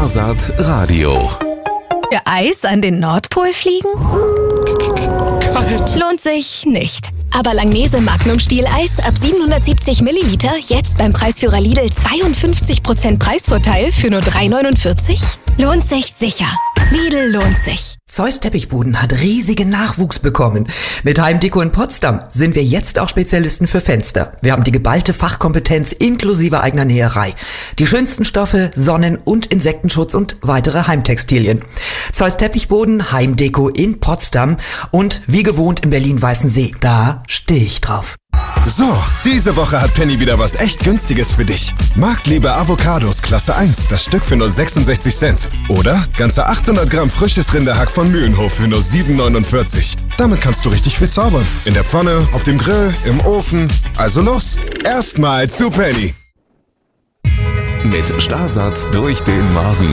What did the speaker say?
Starsat Radio. Für Eis an den Nordpol fliegen? Kalt. Lohnt sich nicht. Aber Langnese Magnum Stieleis ab 770 Milliliter jetzt beim Preisführer Lidl 52% Preisvorteil für nur 3,49? Lohnt sich sicher. Lidl lohnt sich. Zeus Teppichboden hat riesigen Nachwuchs bekommen. Mit Heimdeko in Potsdam sind wir jetzt auch Spezialisten für Fenster. Wir haben die geballte Fachkompetenz inklusive eigener Näherei. Die schönsten Stoffe, Sonnen- und Insektenschutz und weitere Heimtextilien. Zeus Teppichboden, Heimdeko in Potsdam und wie gewohnt im Berlin-Weißensee. Da stehe ich drauf. So, diese Woche hat Penny wieder was echt Günstiges für dich. Marktliebe Avocados Klasse 1, das Stück für nur 66 Cent. Oder ganze 800 Gramm frisches Rinderhack von Mühlenhof für nur 7,49. Damit kannst du richtig viel zaubern. In der Pfanne, auf dem Grill, im Ofen. Also los, erstmal zu Penny. Mit Starsat durch den Morgen.